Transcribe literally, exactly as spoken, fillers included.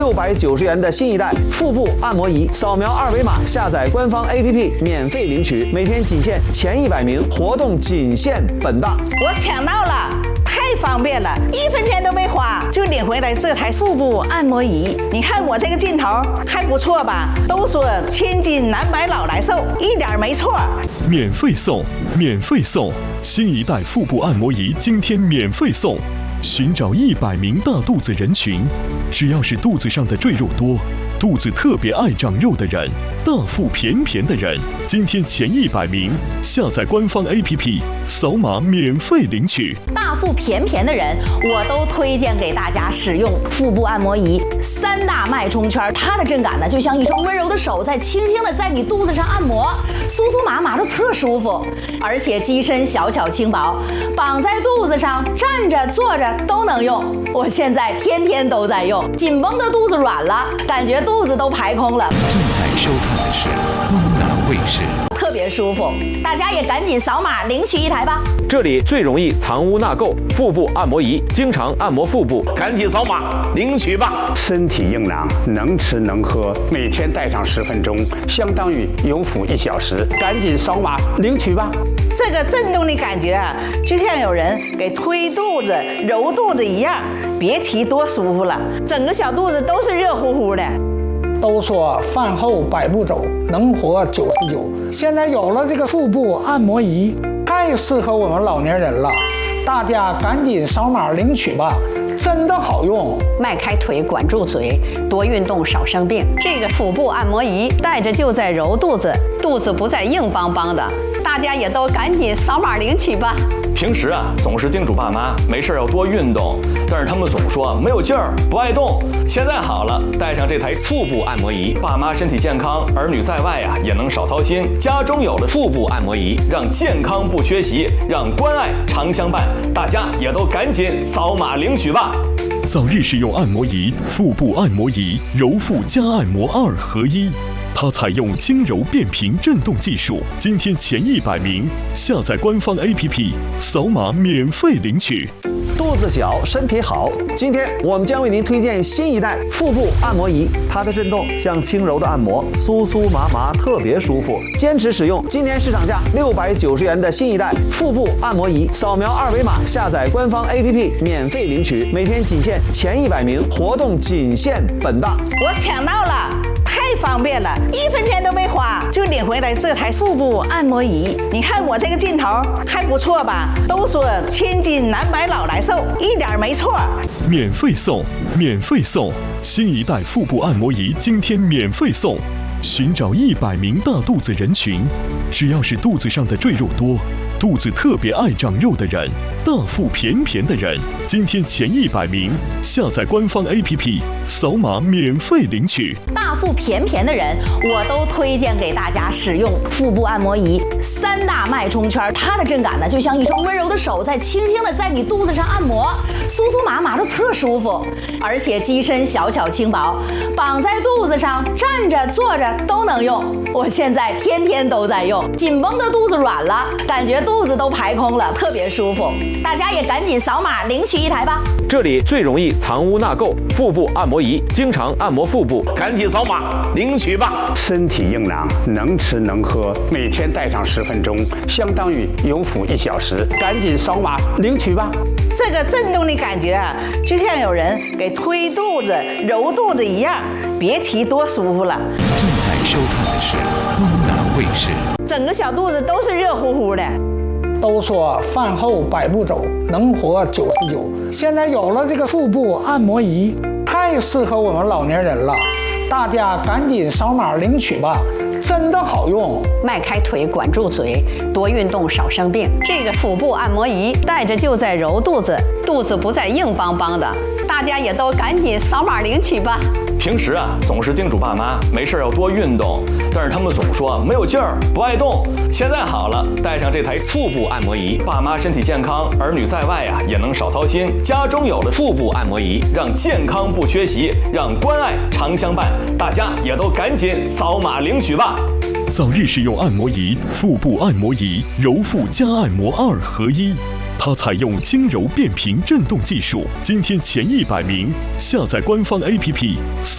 六百九十元的新一代腹部按摩仪，扫描二维码下载官方 A P P 免费领取，每天仅限前一百名，活动仅限本档。 我抢到了，太方便了，一分钱都没花就领回来这台腹部按摩仪。你看我这个劲头还不错吧？都说千金难买老来瘦，一点没错。 免费送，免费送，新一代腹部按摩仪今天免费送。寻找一百名大肚子人群，只要是肚子上的赘肉多，肚子特别爱长肉的人，大腹便便的人，今天前一百名下载官方 A P P， 扫码免费领取。 大腹便便的人，我都推荐给大家使用腹部按摩仪。三大脉冲圈，它的震感呢，就像一双温柔的手在轻轻的在你肚子上按摩，酥酥麻麻的特舒服，而且机身小巧轻薄，绑在肚子上，站着坐着都能用。我现在天天都在用，紧绷的肚子软了，感觉肚子都排空了。 正在收看的是东南卫视， 特别舒服，大家也赶紧扫码领取一台吧。 这里最容易藏污纳垢，腹部按摩仪，经常按摩腹部，赶紧扫码领取吧。 身体硬朗，能吃能喝，每天戴上十分钟，相当于有腹一小时，赶紧扫码领取吧。 这个震动的感觉啊，就像有人给推肚子、揉肚子一样，别提多舒服了，整个小肚子都是热乎乎的。 都说饭后百步走，能活九十九。现在有了这个腹部按摩仪，太适合我们老年人了，大家赶紧扫码领取吧，真的好用。 迈开腿，管住嘴，多运动少生病。这个腹部按摩仪带着就在揉肚子，肚子不再硬邦邦的，大家也都赶紧扫码领取吧。 平时啊，总是叮嘱爸妈没事要多运动，但是他们总说没有劲儿，不爱动。现在好了，带上这台腹部按摩仪，爸妈身体健康，儿女在外啊也能少操心。家中有了腹部按摩仪，让健康不缺席，让关爱常相伴。大家也都赶紧扫码领取吧。 早日使用按摩仪，腹部按摩仪，揉腹加按摩二合一。它采用轻柔变频振动技术，今天前一百名下载官方 A P P， 扫码免费领取。 肚子小，身体好。今天我们将为您推荐新一代腹部按摩仪，它的震动像轻柔的按摩，酥酥麻麻，特别舒服。坚持使用，今天市场价六百九十元的新一代腹部按摩仪，扫描二维码下载官方 A P P 免费领取，每天仅限前一百名，活动仅限本档。 我抢到了，太方便了，一分钱都没花就领回来这台腹部按摩仪。你看我这个劲头还不错吧？都说千金难买老来瘦，一点没错。 免费送，免费送，新一代腹部按摩仪今天免费送。寻找一百名大肚子人群，只要是肚子上的赘肉多，肚子特别爱长肉的人，大腹便便的人，今天前一百名下载官方 A P P， 扫码免费领取。 大腹便便的人，我都推荐给大家使用腹部按摩仪。三大脉冲圈，它的震感呢，就像一双温柔的手在轻轻的在你肚子上按摩，酥酥麻麻的特舒服，而且机身小巧轻薄，绑在肚子上，站着坐着都能用。我现在天天都在用，紧绷的肚子软了，感觉肚子都排空了，特别舒服。大家也赶紧扫码领取一台吧。 这里最容易藏污纳垢，腹部按摩仪，经常按摩腹部，赶紧扫码领取吧。 身体硬朗，能吃能喝，每天戴上十分钟，相当于有腹一小时，赶紧扫码领取吧。 这个震动的感觉啊，就像有人给推肚子、揉肚子一样，别提多舒服了。 正在收看的是东南卫视， 整个小肚子都是热乎乎的。 都说饭后百步走，能活九十九。现在有了这个腹部按摩仪，太适合我们老年人了，大家赶紧扫码领取吧，真的好用。 迈开腿，管住嘴，多运动少生病。这个腹部按摩仪带着就在揉肚子，肚子不再硬邦邦的，大家也都赶紧扫码领取吧。 平时啊，总是叮嘱爸妈没事要多运动，但是他们总说没有劲儿，不爱动。现在好了，带上这台腹部按摩仪，爸妈身体健康，儿女在外啊也能少操心。家中有了腹部按摩仪，让健康不缺席，让关爱常相伴。大家也都赶紧扫码领取吧。 早日使用按摩仪，腹部按摩仪，揉腹加按摩二合一。它采用轻柔变频振动技术，今天前一百名下载官方 A P P。